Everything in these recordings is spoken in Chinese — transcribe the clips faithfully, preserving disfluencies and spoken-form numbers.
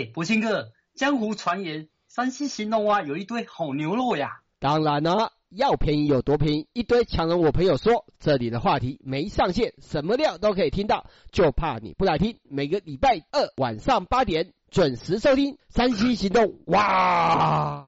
哎，博兴哥，江湖传言山西兴隆啊有一堆好牛肉呀。 当然了、啊，要便宜有多便宜，一堆强人我朋友说，这里的话题没上限，什么料都可以听到，就怕你不来听。每个礼拜二晚上八点准时收听山西行动。哇！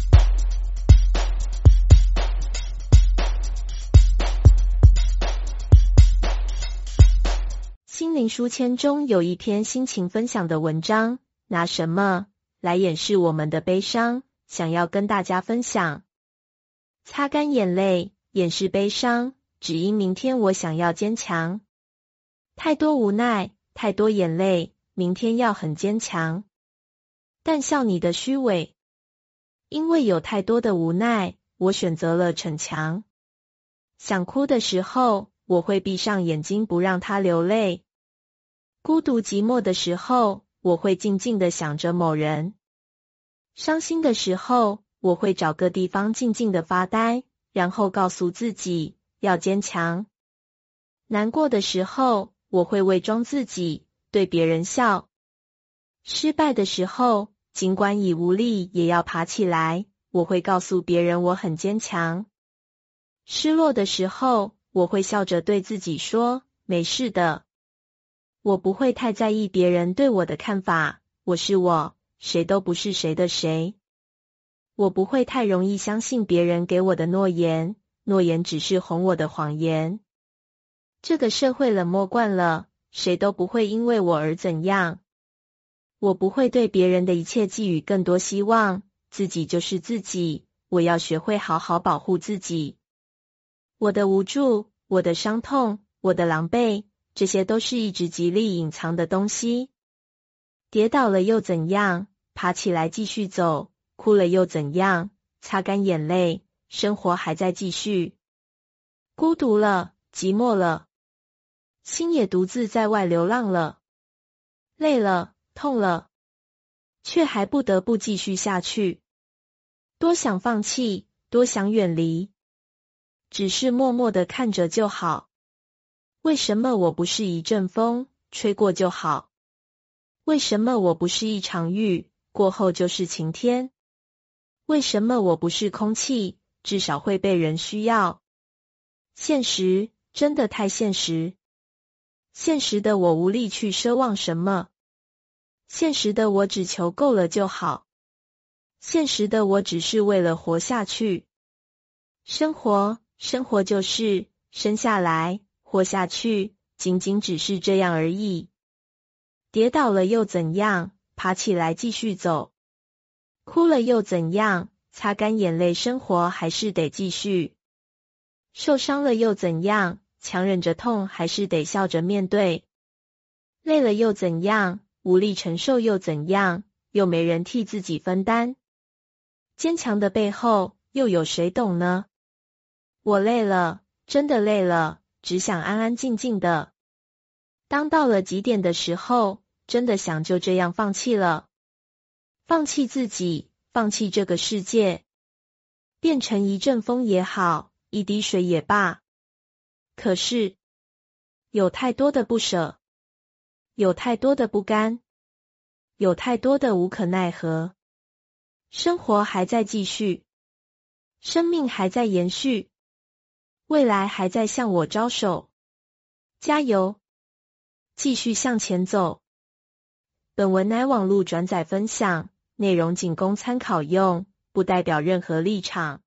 心灵书签中有一篇心情分享的文章，拿什么来掩饰我们的悲伤？想要跟大家分享。擦干眼泪，掩饰悲伤，只因明天我想要坚强。太多无奈，太多眼泪，明天要很坚强。但笑你的虚伪，因为有太多的无奈，我选择了逞强。想哭的时候，我会闭上眼睛不让它流泪。孤独寂寞的时候，我会静静地想着某人。伤心的时候，我会找个地方静静地发呆，然后告诉自己要坚强。难过的时候，我会伪装自己，对别人笑。失败的时候，尽管已无力也要爬起来，我会告诉别人我很坚强。失落的时候，我会笑着对自己说没事的。我不会太在意别人对我的看法，我是我，谁都不是谁的谁。我不会太容易相信别人给我的诺言，诺言只是哄我的谎言。这个社会冷漠惯了，谁都不会因为我而怎样。我不会对别人的一切寄予更多希望，自己就是自己，我要学会好好保护自己。我的无助，我的伤痛，我的狼狈，这些都是一直极力隐藏的东西。跌倒了又怎样？爬起来继续走。哭了又怎样？擦干眼泪，生活还在继续。孤独了，寂寞了，心也独自在外流浪了。累了，痛了，却还不得不继续下去。多想放弃，多想远离，只是默默地看着就好。为什么我不是一阵风，吹过就好？为什么我不是一场雨，过后就是晴天？为什么我不是空气，至少会被人需要？现实，真的太现实。现实的我无力去奢望什么。现实的我只求够了就好。现实的我只是为了活下去。生活，生活就是生下来，活下去，仅仅只是这样而已。跌倒了又怎样？爬起来继续走。哭了又怎样？擦干眼泪，生活还是得继续。受伤了又怎样？强忍着痛，还是得笑着面对。累了又怎样？无力承受又怎样？又没人替自己分担。坚强的背后，又有谁懂呢？我累了，真的累了，只想安安静静的。当到了极点的时候，真的想就这样放弃了。放弃自己，放弃这个世界，变成一阵风也好，一滴水也罢。可是，有太多的不舍，有太多的不甘，有太多的无可奈何。生活还在继续，生命还在延续，未来还在向我招手。加油，继续向前走。本文乃网络转载分享，内容仅供参考用，不代表任何立场。